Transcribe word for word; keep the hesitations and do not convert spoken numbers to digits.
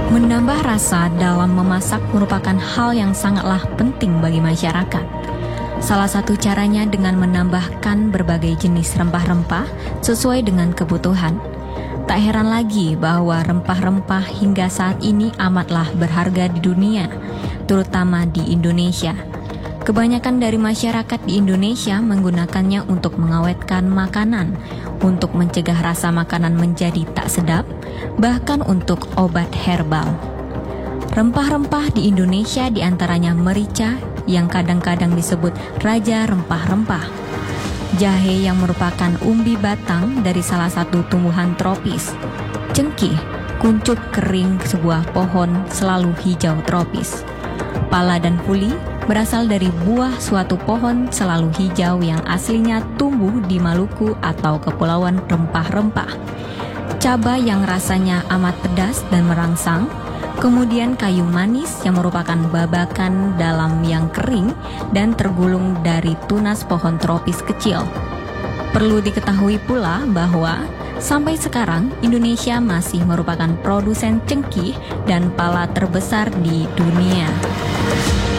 Menambah rasa dalam memasak merupakan hal yang sangatlah penting bagi masyarakat. Salah satu caranya dengan menambahkan berbagai jenis rempah-rempah sesuai dengan kebutuhan. Tak heran lagi bahwa rempah-rempah hingga saat ini amatlah berharga di dunia, terutama di Indonesia. Kebanyakan dari masyarakat di Indonesia menggunakannya untuk mengawetkan makanan, untuk mencegah rasa makanan menjadi tak sedap, bahkan untuk obat herbal. Rempah-rempah di Indonesia diantaranya merica yang kadang-kadang disebut raja rempah-rempah, jahe yang merupakan umbi batang dari salah satu tumbuhan tropis, cengkih, kuncup kering sebuah pohon selalu hijau tropis, pala dan puli berasal dari buah suatu pohon selalu hijau yang aslinya tumbuh di Maluku atau Kepulauan Rempah-Rempah, cabai yang rasanya amat pedas dan merangsang, kemudian kayu manis yang merupakan babakan dalam yang kering dan tergulung dari tunas pohon tropis kecil. Perlu diketahui pula bahwa sampai sekarang Indonesia masih merupakan produsen cengkih dan pala terbesar di dunia.